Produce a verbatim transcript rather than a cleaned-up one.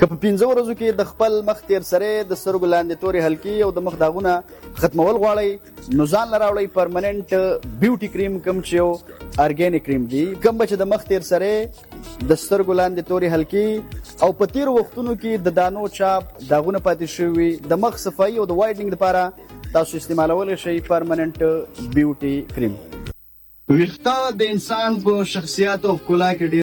که په پنځه ورځو کې د خپل مخ تیر سره د سترګو لاندې تورې حلقې او د مخ داغونه ختمول غواړئ نو ځان له راوړئ پرمننټ بیوټي کریم کوم چې یو ارګینیک کریم دی کوم به چې د مخ تیر سره د سترګو لاندې تورې حلقې او په تیرو وختونو کې د دانو چاپ داغونه پاتې شوي د مخ صفایي او د وایډنینګ لپاره تاسو استعمالولی شئ پرمننټ بیوټي کریم. ویښته د انسان په شخصیت او ښکلا کې ډېر